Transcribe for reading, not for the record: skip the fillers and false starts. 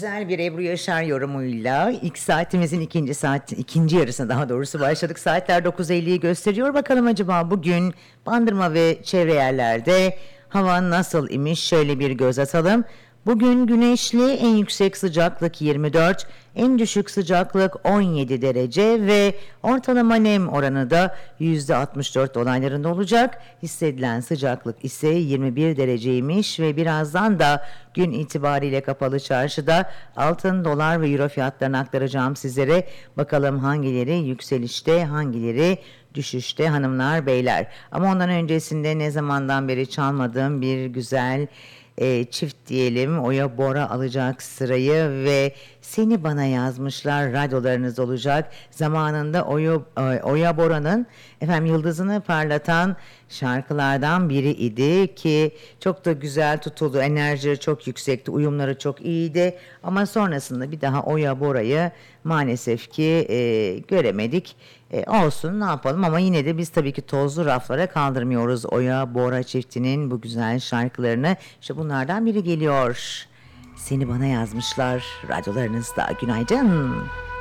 Güzel bir Ebru Yaşar yorumuyla ilk saatimizin ikinci yarısına daha doğrusu başladık. Saatler 9.50'yi gösteriyor. Bakalım acaba bugün Bandırma ve çevre yerlerde hava nasıl imiş? Şöyle bir göz atalım. Bugün güneşli, en yüksek sıcaklık 24, en düşük sıcaklık 17 derece ve ortalama nem oranı da %64 olaylarında olacak. Hissedilen sıcaklık ise 21 dereceymiş ve birazdan da gün itibariyle kapalı çarşıda altın, dolar ve euro fiyatlarını aktaracağım sizlere. Bakalım hangileri yükselişte, hangileri düşüşte hanımlar beyler. Ama ondan öncesinde ne zamandan beri çalmadığım bir güzel çift diyelim. Oya Bora alacak sırayı ve seni bana yazmışlar radyolarınız olacak. Zamanında Oya Bora'nın yıldızını parlatan şarkılardan biri idi ki çok da güzel tutuldu. Enerjileri çok yüksekti, uyumları çok iyiydi. Ama sonrasında bir daha Oya Bora'yı maalesef ki göremedik. Olsun, ne yapalım, ama yine de biz tabii ki tozlu raflara kaldırmıyoruz Oya Bora çiftinin bu güzel şarkılarını. İşte bunlardan biri geliyor. Seni bana yazmışlar radyolarınızda. Günaydın.